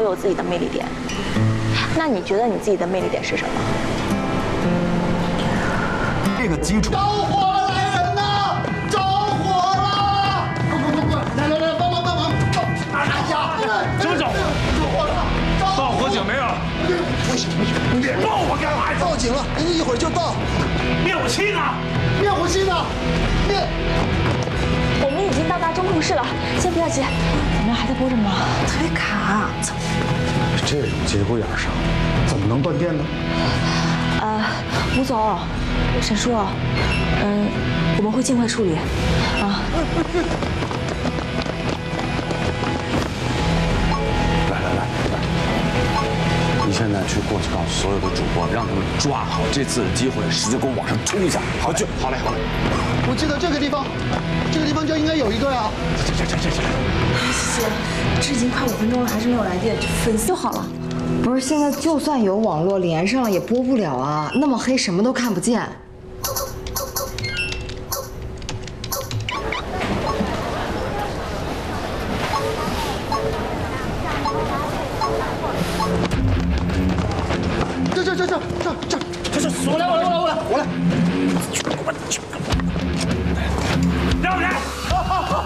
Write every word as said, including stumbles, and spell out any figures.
有自己的魅力点。那你觉得你自己的魅力点是什么？ 这个基础。着火了，来人呐！着火了！快快快快，来来来，帮忙帮忙！哎呀， 什么着火？ 着火了！ 报火警没有？ 不行不行，你报我干嘛呀？ 报警了，人家一会儿就到。 灭火器呢？ 灭火器呢？灭。 我们已经到达中控室了，先不要急，怎么样还在播着吗？ 特别卡，怎么？ 这种节骨眼上，怎么能断电呢？ 呃，吴总，沈叔，嗯，我们会尽快处理，啊。 来来来来，你现在去过去告诉所有的主播，让他们抓好这次的机会，使劲给我往上冲一下。好，去，好嘞好嘞。 我记得这个地方。 这个地方就应该有一个呀！ 这这这这这，谢谢，这已经快五分钟了，还是没有来电，粉丝就好了。 不是，现在就算有网络连上了，也播不了啊，那么黑，什么都看不见。 这这这这这这这这，我来我来我来我来我来！ 让开！